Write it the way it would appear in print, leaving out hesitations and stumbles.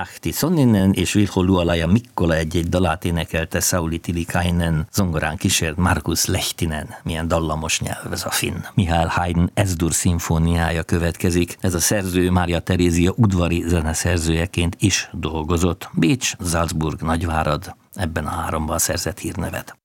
Ahti Sonninen és Vilho Lualaja Mikkola egy-egy dalát énekelte Sauli Tilikainen, zongorán kísért Markus Lehtinen. Milyen dallamos nyelv ez a finn. Mihály Haydn S-dur szimfóniája következik. Ez a szerző Mária Terézia udvari zeneszerzőjeként is dolgozott. Bécs, Salzburg, Nagyvárad, ebben a háromban szerzett hírnevet.